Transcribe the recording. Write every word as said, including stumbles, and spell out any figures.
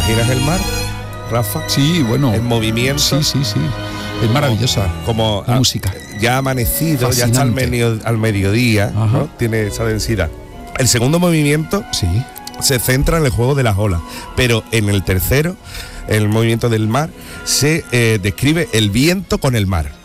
imaginas el mar, Rafa? Sí, bueno. El movimiento. Sí, sí, sí. Es maravillosa. Como la a, música. Ya ha amanecido, Fascinante. ya está al, medio, al mediodía, ¿no? Tiene esa densidad. El segundo movimiento sí. se centra en el juego de las olas, pero en el tercero, el movimiento del mar, se eh, describe el viento con el mar.